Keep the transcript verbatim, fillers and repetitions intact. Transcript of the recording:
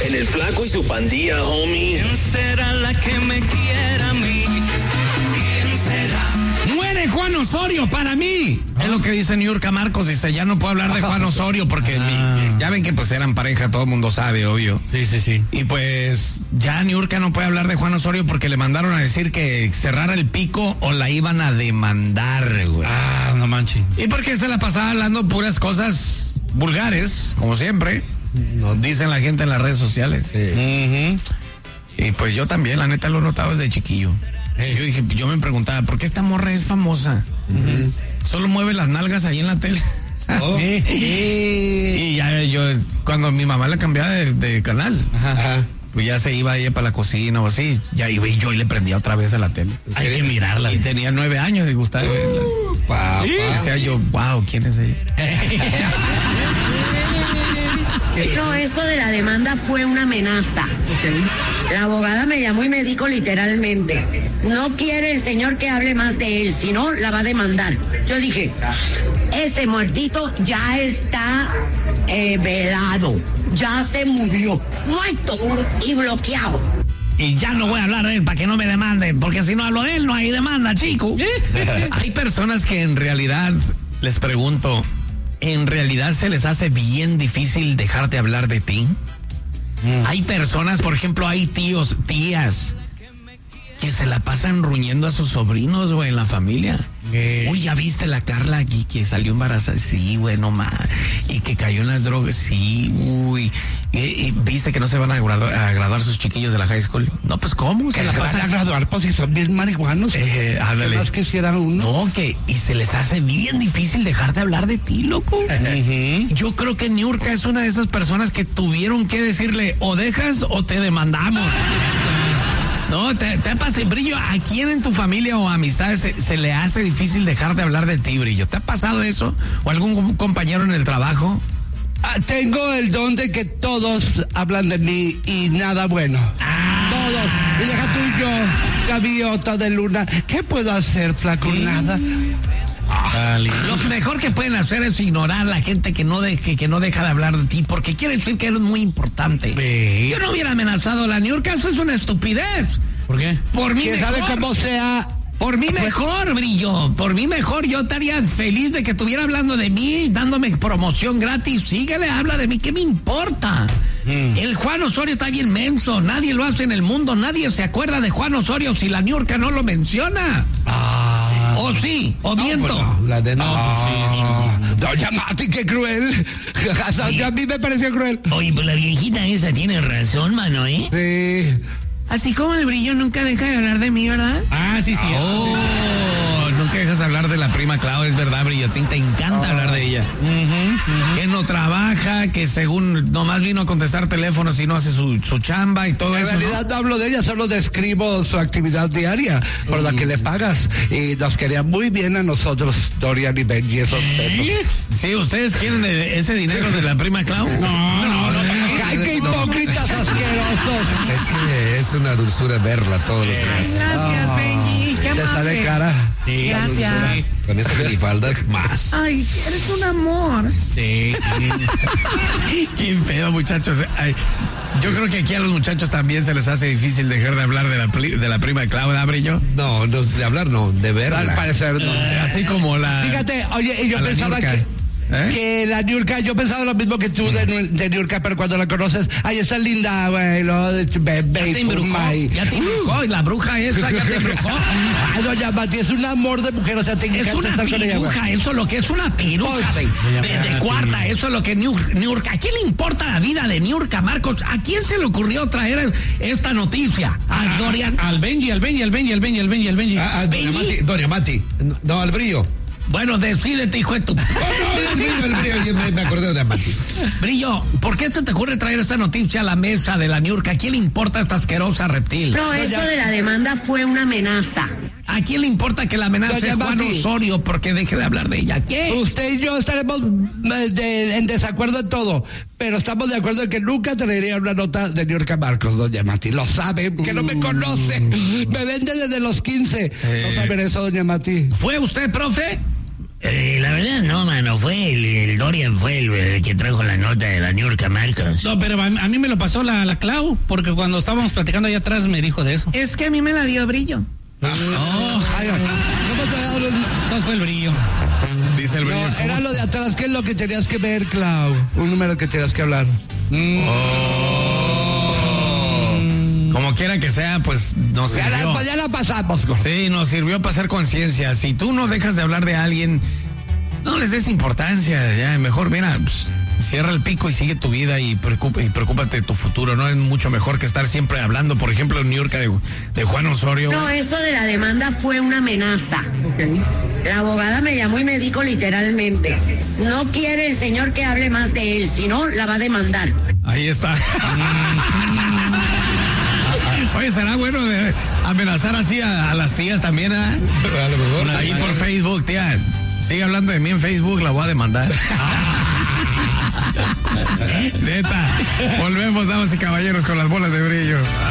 En el Flaco y su pandilla, homie. ¿Quién será la que me quiera a mí? ¿Quién será? ¡Muere Juan Osorio para mí! Es lo que dice Niurka Marcos. Dice, ya no puedo hablar de Juan Osorio porque Ah. mi- ya ven que pues eran pareja, todo el mundo sabe, obvio. Sí, sí, sí. Y pues ya Niurka no puede hablar de Juan Osorio porque le mandaron a decir que cerrara el pico o la iban a demandar, güey. Ah, no manches. Y porque se la pasaba hablando puras cosas vulgares, como siempre. Nos dicen la gente en las redes sociales. Ujú. Y pues yo también, la neta, lo he notado desde chiquillo. Hey. Yo dije, yo me preguntaba, ¿por qué esta morra es famosa? Solo mueve las nalgas ahí en la tele. Oh. Y ya yo, cuando mi mamá la cambiaba de, de canal, Ajá. pues ya se iba ella para la cocina o así, ya iba y yo y le prendía otra vez a la tele. Hay que mirarla. Y tenía nueve años y gustaba de verla. Papá. Y decía yo, wow, ¿quién es ella? No, esto de la demanda fue una amenaza. La abogada me llamó y me dijo literalmente, no quiere el señor que hable más de él, si no, la va a demandar. Yo dije, ese muertito ya está eh, velado, ya se murió, muerto y bloqueado. Y ya no voy a hablar de él para que no me demanden, porque si no hablo de él no hay demanda, chico. Hay personas que en realidad, les pregunto, ¿en realidad se les hace bien difícil dejar de hablar de ti? Mm. Hay personas, por ejemplo, hay tíos, tías, que se la pasan ruñendo a sus sobrinos, güey, en la familia. Eh. Uy, ¿ya viste la Carla aquí que salió embarazada? Sí, güey, no más. Y que cayó en las drogas, sí, uy. Y, y viste que no se van a graduar, a graduar sus chiquillos de la high school. No, pues, ¿cómo? Que Se la se van a pasan. graduar, pues si son bien marihuanos. Eh, ándale. ¿Qué más quisiera uno? No, que, y se les hace bien difícil dejar de hablar de ti, loco. Yo creo que Niurka es una de esas personas que tuvieron que decirle, o dejas o te demandamos. No, te, te pasa, Brillo, ¿a quién en tu familia o amistades se, se le hace difícil dejar de hablar de ti, Brillo? ¿Te ha pasado eso? ¿O algún compañero en el trabajo? Ah, tengo el don de que todos hablan de mí y nada bueno. Ah. Todos. Y deja tú y yo, gaviota de luna. ¿Qué puedo hacer, flaco? Nada. Lo mejor que pueden hacer es ignorar a la gente que no, de, que, que no deja de hablar de ti, porque quiere decir que eres muy importante. Sí. Yo no hubiera amenazado a la Niurka, eso es una estupidez. ¿Por qué? Por mí ¿Quién mejor. sabe cómo sea? Por mí mejor, Brillo. Por mí mejor. Yo estaría feliz de que estuviera hablando de mí, dándome promoción gratis. Síguele, habla de mí. ¿Qué me importa? Mm. El Juan Osorio está bien menso. Nadie lo hace en el mundo. Nadie se acuerda de Juan Osorio si la Niurka no lo menciona. Ah. O sí, o No, miento. pues no, la de no. Ah. Pues sí. Doña Mati, qué cruel. Hasta Oye. a mí me pareció cruel. Oye, pues la viejita esa tiene razón, mano, ¿eh? Sí. Así como el Brillo nunca deja de hablar de mí, ¿verdad? Ah, sí, sí. Oh, nunca dejas de hablar de la prima Clau, es verdad, Brillotín, te encanta hablar de ella. Uh-huh, uh-huh. Que no trabaja, que según nomás vino a contestar teléfonos y no hace su, su chamba y todo En eso, realidad ¿no? no hablo de ella, solo describo su actividad diaria por la que le pagas. Y nos quería muy bien a nosotros, Dorian y Benji, esos pesos. Sí, ¿ustedes quieren de- ese dinero de la prima Clau? No, no, no. ¡Ay, qué hipócritas asquerosos! Es que es una dulzura verla todos los días. Gracias, Benji, qué Le sale cara. Sí, Gracias. Con esa minifalda, más. Ay, eres un amor. Sí. Qué pedo, muchachos. Ay, yo creo que aquí a los muchachos también se les hace difícil dejar de hablar de la, pli- de la prima Clau, ¿verdad, Brillo? No, no, de hablar no, de Al verla. parecer no. Así como la... Fíjate, oye, y yo a la pensaba Niurka. que, ¿Eh? que la Niurka, yo pensaba lo mismo que tú de, de Niurka, pero cuando la conoces, ahí está linda, güey, lo de tu bebé. Ya te embrujó, puma y- ya te embrujó, y la bruja esa ya te embrujó. Ay, doña Mati, es un amor de mujer, o sea, te Es encanta una estar con ella, güey. piruja, eso es lo que es una piruja de, de- de cuarta, eso es lo que Niur- Niurka. ¿A quién le importa la vida de Niurka, Marcos? ¿A quién se le ocurrió traer esta noticia? ¿A Dorian? Al Benji, al Benji, al Benji, al Benji, al Benji, al Benji. Ah, ah, doña Benji. Mati, doña Mati. No, al Brillo. Bueno, decídete, hijo de tu... Oh, no, el Brillo, el Brillo, yo me, me acordé de doña Mati. Brillo, ¿por qué se te ocurre traer esta noticia a la mesa de la Niurka? ¿A quién le importa esta asquerosa reptil? No, esto de la demanda fue una amenaza. ¿A quién le importa que la amenace Doña Juan Mati. Osorio porque deje de hablar de ella? ¿Qué? Usted y yo estaremos eh, de- en desacuerdo en todo, pero estamos de acuerdo en que nunca traería una nota de Niurka Marcos, doña Mati. Lo sabe, que no me conoce. Me vende desde los quince. Eh. No saben eso, doña Mati. ¿Fue usted, profe? Eh, la verdad no, mano, fue el, el Dorian fue el, el que trajo la nota de la Niurka Marcos. No, pero a, a mí me lo pasó la, la Clau, porque cuando estábamos platicando allá atrás me dijo de eso. Es que a mí me la dio Brillo. Oh. Ay, ¿cómo te da los- Entonces fue el Brillo. Dice el No, Brillo. era lo de atrás, ¿qué es lo que tenías que ver, Clau? Un número que tenías que hablar. Como quiera que sea, pues nos Ya la, sirvió. pues ya la pasamos, gordo. Sí, nos sirvió para hacer conciencia. Si tú no dejas de hablar de alguien, no les des importancia. Ya, mejor, mira, pues, cierra el pico y sigue tu vida y, preocupa, y preocúpate de tu futuro. No es mucho mejor que estar siempre hablando, por ejemplo, en New York de, de Juan Osorio. No, esto de la demanda fue una amenaza. La abogada me llamó y me dijo literalmente, no quiere el señor que hable más de él, si no, la va a demandar. Ahí está. Oye, será bueno de amenazar así a, a las tías también, ¿eh? A lo mejor. Ahí por Facebook, tía. Sigue hablando de mí en Facebook, la voy a demandar. Neta. Volvemos, damas y caballeros, con las bolas de brillo.